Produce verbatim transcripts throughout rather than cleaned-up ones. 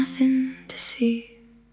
Nothing to see.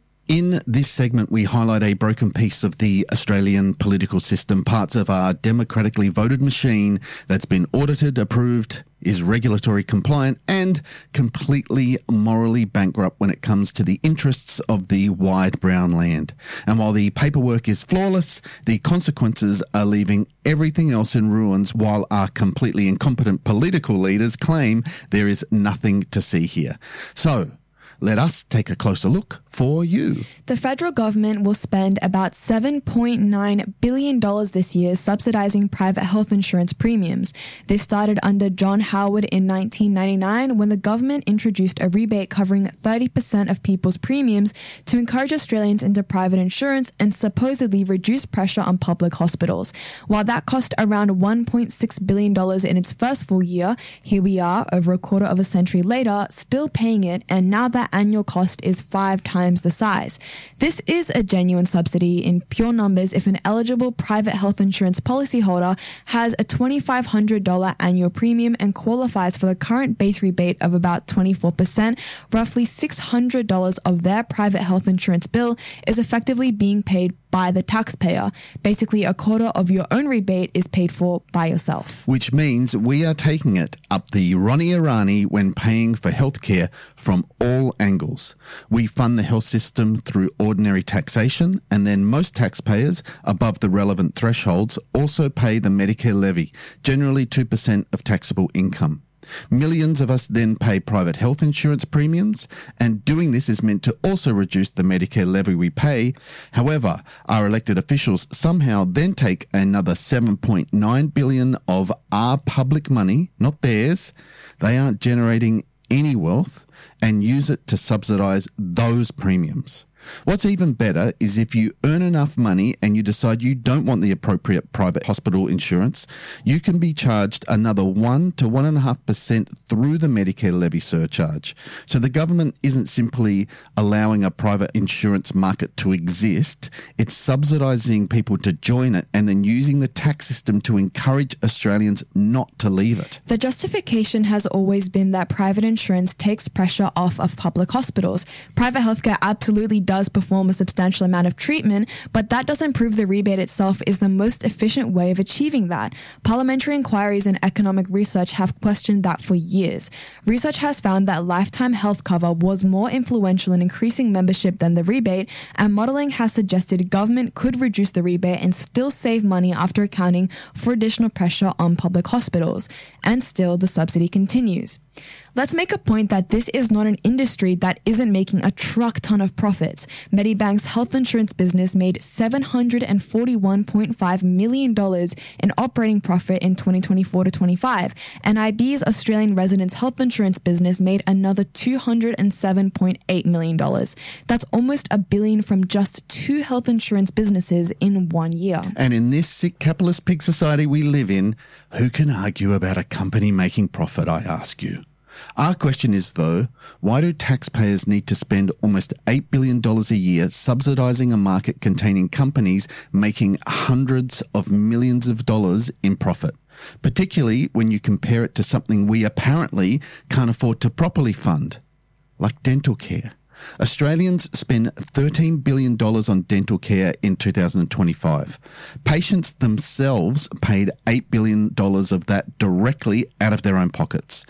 In this segment, we highlight a broken piece of the Australian political system, parts of our democratically voted machine that's been audited, approved, is regulatory compliant, and completely morally bankrupt when it comes to the interests of the wide brown land. And while the paperwork is flawless, the consequences are leaving everything else in ruins, while our completely incompetent political leaders claim there is nothing to see here. So, let us take a closer look for you. The federal government will spend about seven point nine billion dollars this year subsidizing private health insurance premiums. This started under John Howard in nineteen ninety-nine when the government introduced a rebate covering thirty percent of people's premiums to encourage Australians into private insurance and supposedly reduce pressure on public hospitals. While that cost around one point six billion dollars in its first full year, here we are, over a quarter of a century later, still paying it, and now that annual cost is five times the size. This is a genuine subsidy in pure numbers if an eligible private health insurance policyholder has a two thousand five hundred dollars annual premium and qualifies for the current base rebate of about twenty-four percent. Roughly six hundred dollars of their private health insurance bill is effectively being paid by the taxpayer. Basically, a quarter of your own rebate is paid for by yourself. Which means we are taking it up the Ronnie Irani when paying for healthcare from all angles. We fund the health system through ordinary taxation, and then most taxpayers above the relevant thresholds also pay the Medicare levy, generally two percent of taxable income. Millions of us then pay private health insurance premiums, and doing this is meant to also reduce the Medicare levy we pay. However, our elected officials somehow then take another seven point nine billion dollars of our public money, not theirs. They aren't generating any wealth, and use it to subsidise those premiums. What's even better is if you earn enough money and you decide you don't want the appropriate private hospital insurance, you can be charged another one to one point five percent through the Medicare levy surcharge. So the government isn't simply allowing a private insurance market to exist, it's subsidising people to join it and then using the tax system to encourage Australians not to leave it. The justification has always been that private insurance takes pressure off of public hospitals. Private healthcare absolutely does perform a substantial amount of treatment, but that doesn't prove the rebate itself is the most efficient way of achieving that. Parliamentary inquiries and economic research have questioned that for years. Research has found that lifetime health cover was more influential in increasing membership than the rebate, and modelling has suggested government could reduce the rebate and still save money after accounting for additional pressure on public hospitals. And still, the subsidy continues. Let's make a point that this is not an industry that isn't making a truck ton of profits. Medibank's health insurance business made seven hundred forty-one point five million dollars in operating profit in twenty twenty-four to twenty-five, and I B's Australian residents health insurance business made another two hundred seven point eight million dollars. That's almost a billion from just two health insurance businesses in one year. And in this sick capitalist pig society we live in, who can argue about a company making profit, I ask you? Our question is, though, why do taxpayers need to spend almost eight billion dollars a year subsidising a market containing companies making hundreds of millions of dollars in profit? Particularly when you compare it to something we apparently can't afford to properly fund, like dental care. Australians spend thirteen billion dollars on dental care in two thousand twenty-five. Patients themselves paid eight billion dollars of that directly out of their own pockets.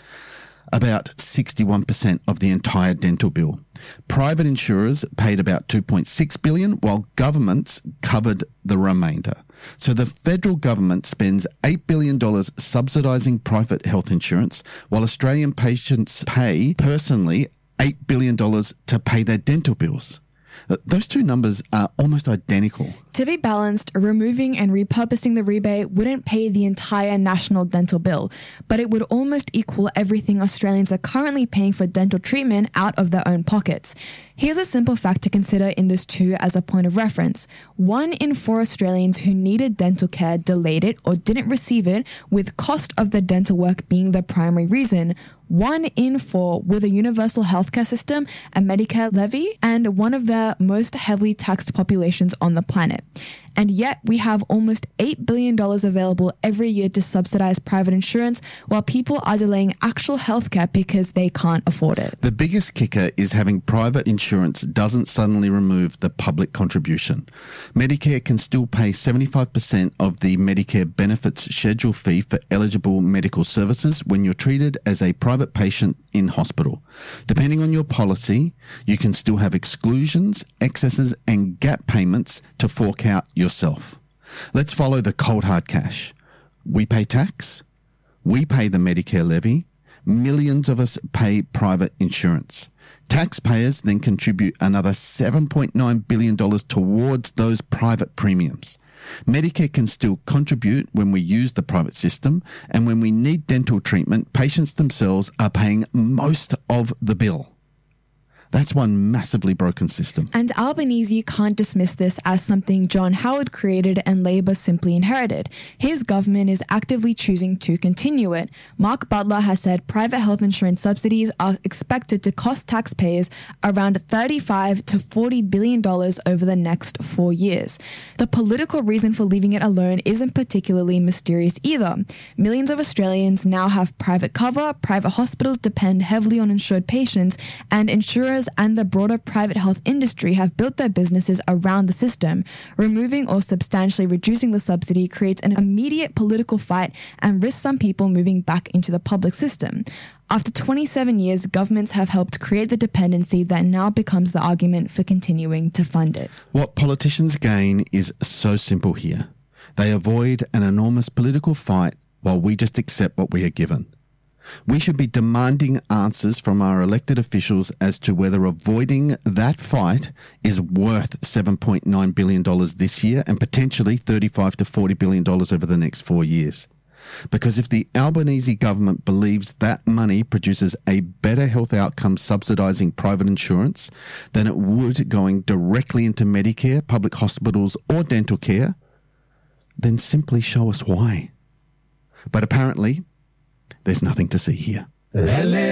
About sixty-one percent of the entire dental bill. Private insurers paid about two point six billion dollars, while governments covered the remainder. So the federal government spends eight billion dollars subsidising private health insurance, while Australian patients pay, personally, eight billion dollars to pay their dental bills. Those two numbers are almost identical. To be balanced, removing and repurposing the rebate wouldn't pay the entire national dental bill, but it would almost equal everything Australians are currently paying for dental treatment out of their own pockets. Here's a simple fact to consider in this too as a point of reference. One in four Australians who needed dental care delayed it or didn't receive it, with cost of the dental work being the primary reason. One in four with a universal healthcare system, a Medicare levy, and one of the most heavily taxed populations on the planet. And yet we have almost eight billion dollars available every year to subsidize private insurance while people are delaying actual healthcare because they can't afford it. The biggest kicker is having private insurance doesn't suddenly remove the public contribution. Medicare can still pay seventy-five percent of the Medicare benefits schedule fee for eligible medical services when you're treated as a private patient in hospital. Depending on your policy, you can still have exclusions, excesses, and gap payments to fork out yourself. Let's follow the cold hard cash. We pay tax. We pay the Medicare levy. Millions of us pay private insurance. Taxpayers then contribute another seven point nine billion dollars towards those private premiums. Medicare can still contribute when we use the private system, and when we need dental treatment, patients themselves are paying most of the bill. That's one massively broken system. And Albanese can't dismiss this as something John Howard created and Labour simply inherited. His government is actively choosing to continue it. Mark Butler has said private health insurance subsidies are expected to cost taxpayers around thirty-five to forty billion dollars over the next four years. The political reason for leaving it alone isn't particularly mysterious either. Millions of Australians now have private cover, private hospitals depend heavily on insured patients, and insurers and the broader private health industry have built their businesses around the system. Removing or substantially reducing the subsidy creates an immediate political fight and risks some people moving back into the public system. After twenty-seven years, governments have helped create the dependency that now becomes the argument for continuing to fund it. What politicians gain is so simple here. They avoid an enormous political fight while we just accept what we are given. We should be demanding answers from our elected officials as to whether avoiding that fight is worth seven point nine billion dollars this year and potentially thirty-five to forty billion dollars over the next four years. Because if the Albanese government believes that money produces a better health outcome subsidising private insurance than it would going directly into Medicare, public hospitals or dental care, then simply show us why. But apparently, there's nothing to see here.